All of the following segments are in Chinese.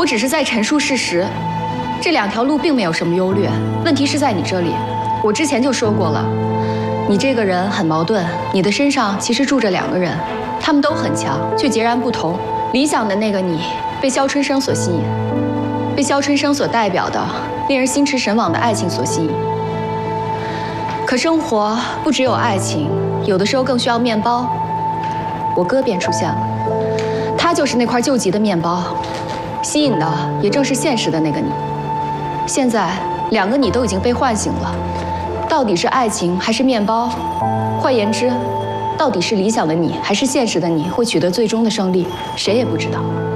我只是在陈述事实。这两条路并没有什么优劣，问题是在你这里。我之前就说过了，你这个人很矛盾，你的身上其实住着两个人，他们都很强，却截然不同。理想的那个你被肖春生所吸引，被肖春生所代表的令人心驰神往的爱情所吸引。可生活不只有爱情，有的时候更需要面包。我哥便出现了，他就是那块救急的面包，吸引的也正是现实的那个你。现在两个你都已经被唤醒了，到底是爱情还是面包？换言之，到底是理想的你还是现实的你会取得最终的胜利，谁也不知道。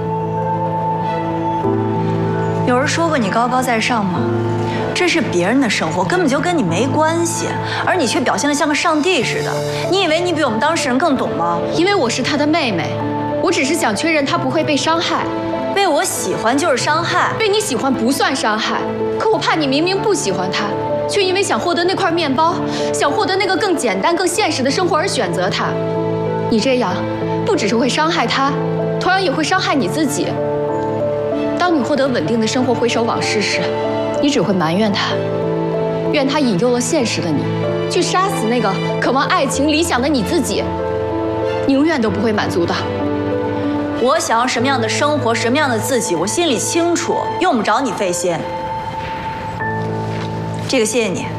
有人说过你高高在上吗？这是别人的生活，根本就跟你没关系，而你却表现得像个上帝似的。你以为你比我们当事人更懂吗？ 因为我是他的妹妹，我只是想确认他不会被伤害。 被我喜欢就是伤害， 被你喜欢不算伤害。可我怕你明明不喜欢他，却因为想获得那块面包，想获得那个更简单、更现实的生活而选择他。你这样，不只是会伤害他，同样也会伤害你自己。当你获得稳定的生活，回首往事时，你只会埋怨他，怨他引诱了现实的你，去杀死那个渴望爱情理想的你自己。你永远都不会满足的。 我想要什么样的生活，什么样的自己，我心里清楚，用不着你费心。这个谢谢你。